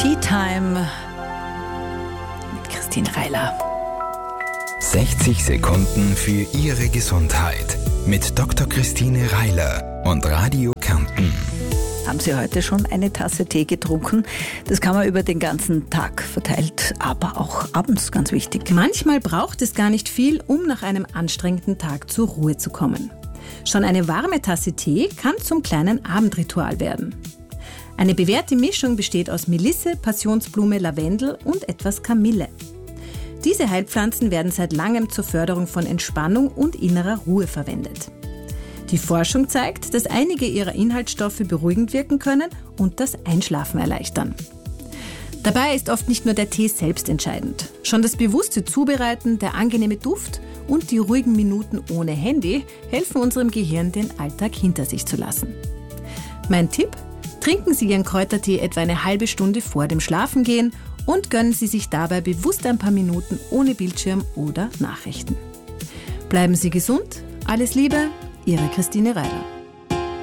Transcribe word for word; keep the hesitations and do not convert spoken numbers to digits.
Tea Time mit Christine Reiler. sechzig Sekunden für Ihre Gesundheit mit Doktor Christine Reiler und Radio Kärnten. Haben Sie heute schon eine Tasse Tee getrunken? Das kann man über den ganzen Tag verteilt, aber auch abends, ganz wichtig. Manchmal braucht es gar nicht viel, um nach einem anstrengenden Tag zur Ruhe zu kommen. Schon eine warme Tasse Tee kann zum kleinen Abendritual werden. Eine bewährte Mischung besteht aus Melisse, Passionsblume, Lavendel und etwas Kamille. Diese Heilpflanzen werden seit langem zur Förderung von Entspannung und innerer Ruhe verwendet. Die Forschung zeigt, dass einige ihrer Inhaltsstoffe beruhigend wirken können und das Einschlafen erleichtern. Dabei ist oft nicht nur der Tee selbst entscheidend. Schon das bewusste Zubereiten, der angenehme Duft und die ruhigen Minuten ohne Handy helfen unserem Gehirn, den Alltag hinter sich zu lassen. Mein Tipp: Trinken Sie Ihren Kräutertee etwa eine halbe Stunde vor dem Schlafengehen und gönnen Sie sich dabei bewusst ein paar Minuten ohne Bildschirm oder Nachrichten. Bleiben Sie gesund, alles Liebe, Ihre Christine Reiler.